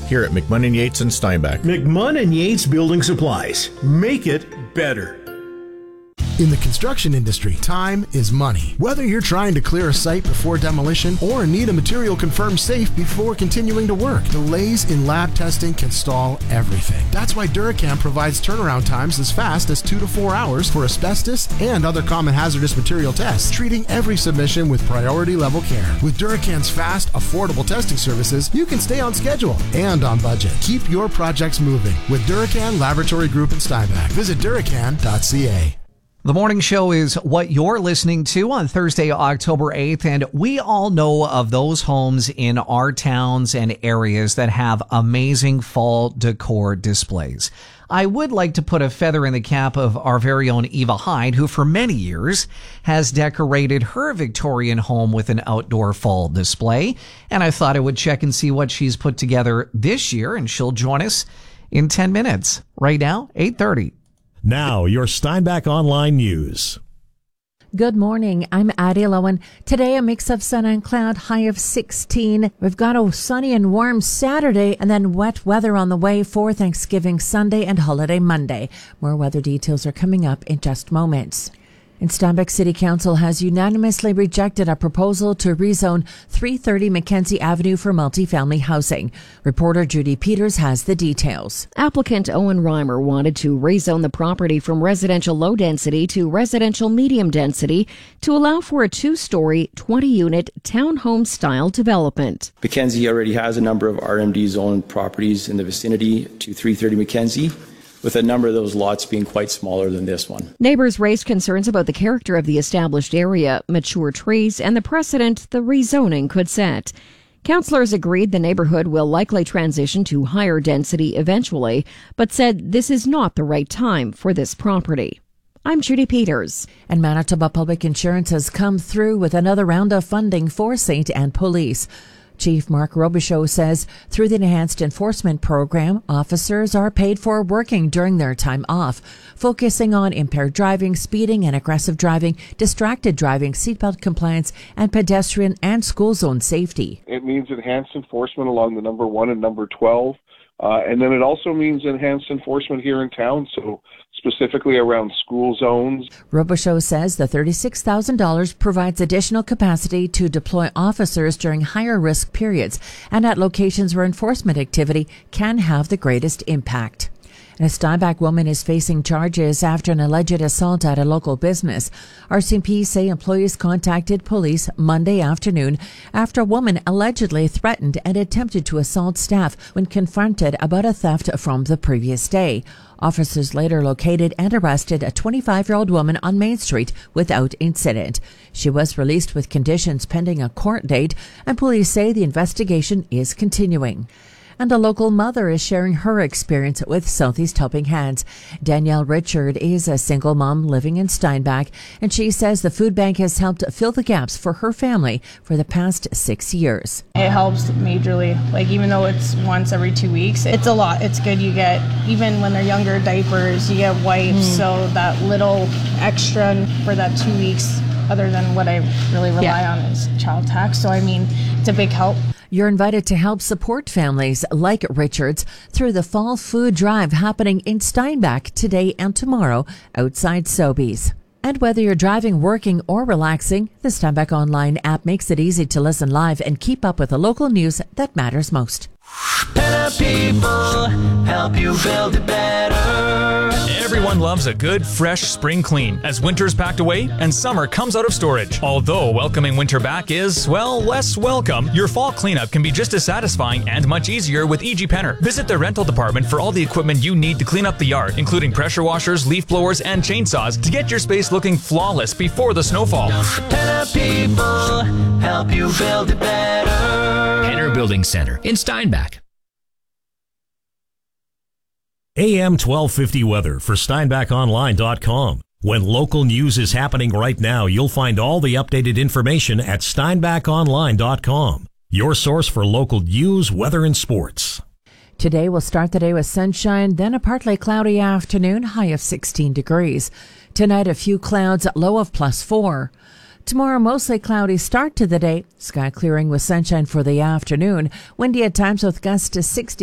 here at McMunn & Yates and Steinbach. McMunn & Yates Building Supplies. Make it better. In the construction industry, time is money. Whether you're trying to clear a site before demolition or need a material confirmed safe before continuing to work, delays in lab testing can stall everything. That's why Duracam provides turnaround times as fast as 2 to 4 hours for asbestos and other common hazardous material tests, treating every submission with priority level care. With Duracam's fast, affordable testing services, you can stay on schedule and on budget. Keep your projects moving with Duracan Laboratory Group in Steinbach. Visit Duracan.ca. The morning show is what you're listening to on Thursday, October 8th, and we all know of those homes in our towns and areas that have amazing fall decor displays. I would like to put a feather in the cap of our very own Eva Hyde, who for many years has decorated her Victorian home with an outdoor fall display, and I thought I would check and see what she's put together this year, and she'll join us in 10 minutes. Right now, 8:30. Now, your Steinbach Online News. Good morning. I'm Addie Lowen. Today, a mix of sun and cloud, high of 16. We've got a sunny and warm Saturday and then wet weather on the way for Thanksgiving Sunday and Holiday Monday. More weather details are coming up in just moments. And Steinbach City Council has unanimously rejected a proposal to rezone 330 Mackenzie Avenue for multifamily housing. Reporter Judy Peters has the details. Applicant Owen Reimer wanted to rezone the property from residential low density to residential medium density to allow for a 2-story, 20-unit townhome style development. Mackenzie already has a number of RMD zoned properties in the vicinity to 330 Mackenzie, with a number of those lots being quite smaller than this one. Neighbors raised concerns about the character of the established area, mature trees, and the precedent the rezoning could set. Councillors agreed the neighborhood will likely transition to higher density eventually, but said this is not the right time for this property. I'm Judy Peters. And Manitoba Public Insurance has come through with another round of funding for St. Anne Police. Chief Mark Robichaud says through the Enhanced Enforcement Program, officers are paid for working during their time off, focusing on impaired driving, speeding and aggressive driving, distracted driving, seatbelt compliance, and pedestrian and school zone safety. It means enhanced enforcement along the number 1 and number 12. And then it also means enhanced enforcement here in town, so specifically around school zones. Robichaud says the $36,000 provides additional capacity to deploy officers during higher risk periods and at locations where enforcement activity can have the greatest impact. A Steinbach woman is facing charges after an alleged assault at a local business. RCMP say employees contacted police Monday afternoon after a woman allegedly threatened and attempted to assault staff when confronted about a theft from the previous day. Officers later located and arrested a 25-year-old woman on Main Street without incident. She was released with conditions pending a court date, and police say the investigation is continuing. And a local mother is sharing her experience with Southeast Helping Hands. Danielle Richard is a single mom living in Steinbach, and she says the food bank has helped fill the gaps for her family for the past 6 years. It helps majorly. Like, even though it's once every 2 weeks, it's a lot. It's good. You get, even when they're younger, diapers, you get wipes, so that little extra for that 2 weeks, other than what I really rely on is child tax. So, I mean, it's a big help. You're invited to help support families like Richards through the Fall Food Drive happening in Steinbach today and tomorrow outside Sobeys. And whether you're driving, working, or relaxing, the Steinbach Online app makes it easy to listen live and keep up with the local news that matters most. Better people help you build it better. Everyone loves a good, fresh spring clean as winter's packed away and summer comes out of storage. Although welcoming winter back is, well, less welcome, your fall cleanup can be just as satisfying and much easier with E.G. Penner. Visit the rental department for all the equipment you need to clean up the yard, including pressure washers, leaf blowers, and chainsaws to get your space looking flawless before the snowfall. Better people help you build it better. Penner Building Center in Steinbach. AM 1250 weather for SteinbachOnline.com. When local news is happening right now, you'll find all the updated information at SteinbachOnline.com. Your source for local news, weather, and sports. Today we'll start the day with sunshine, then a partly cloudy afternoon, high of 16 degrees. Tonight a few clouds, low of +4. Tomorrow, mostly cloudy start to the day. Sky clearing with sunshine for the afternoon. Windy at times with gusts to 60.